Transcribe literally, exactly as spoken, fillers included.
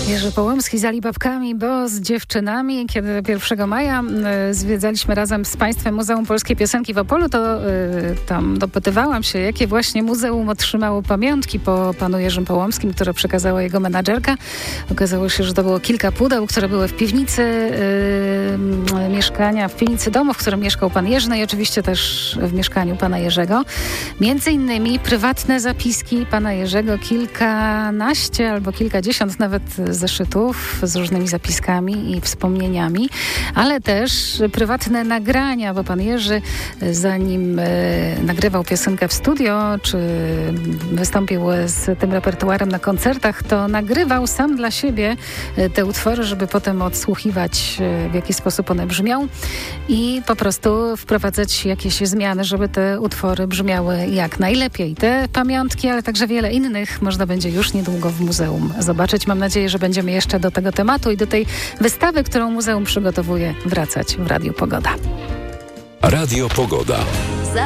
Jerzy Połomski z Alibabkami, bo z dziewczynami. Kiedy pierwszego maja y, zwiedzaliśmy razem z Państwem Muzeum Polskiej Piosenki w Opolu, to y, tam dopytywałam się, jakie właśnie muzeum otrzymało pamiątki po panu Jerzym Połomskim, które przekazała jego menadżerka. Okazało się, że to było kilka pudeł, które były w piwnicy y, mieszkania, w piwnicy domu, w którym mieszkał pan Jerzy, no i oczywiście też w mieszkaniu pana Jerzego. Między innymi prywatne zapiski pana Jerzego, kilkanaście albo kilkadziesiąt nawet zeszytów z różnymi zapiskami i wspomnieniami, ale też prywatne nagrania, bo pan Jerzy, zanim e, nagrywał piosenkę w studio, czy wystąpił z tym repertuarem na koncertach, to nagrywał sam dla siebie te utwory, żeby potem odsłuchiwać, w jaki sposób one brzmią i po prostu wprowadzać jakieś zmiany, żeby te utwory brzmiały jak najlepiej. Te pamiątki, ale także wiele innych można będzie już niedługo w muzeum zobaczyć. Mam nadzieję, że będziemy jeszcze do tego tematu i do tej wystawy, którą muzeum przygotowuje, wracać w Radiu Pogoda. Radio Pogoda.